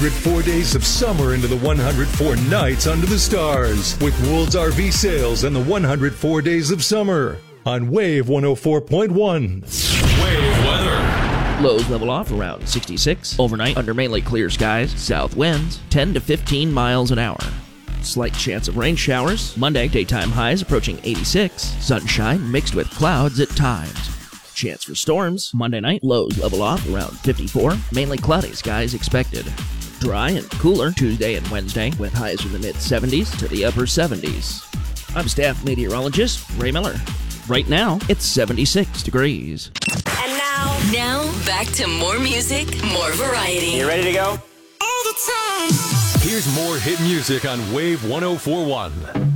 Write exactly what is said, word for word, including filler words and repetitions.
Four days of summer into the one hundred four nights under the stars with World's R V Sales and the one hundred four days of summer on Wave one oh four point one. Wave weather. Lows level off around sixty-six. Overnight under mainly clear skies. South winds ten to fifteen miles an hour. Slight chance of rain showers. Monday daytime highs approaching eighty-six. Sunshine mixed with clouds at times. Chance for storms. Monday night lows level off around fifty-four. Mainly cloudy skies expected. Dry and cooler Tuesday and Wednesday with highs from the mid seventies to the upper seventies. I'm staff meteorologist Ray Miller. Right now, it's seventy-six degrees. And now, now back to more music, more variety. You ready to go? all the time. Here's more hit music on Wave one oh four point one.